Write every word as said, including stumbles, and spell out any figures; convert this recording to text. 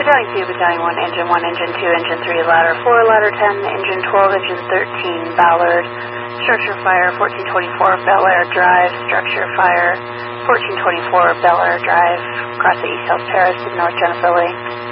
Battalion two, Battalion one, Engine one, Engine two, Engine three, Ladder four, Ladder ten, Engine twelve, Engine thirteen, Ballard, Structure Fire, fourteen twenty-four, Bel Air Drive, Structure Fire, fourteen twenty-four, Bel Air Drive, across the East Hills Terrace to North Genesee.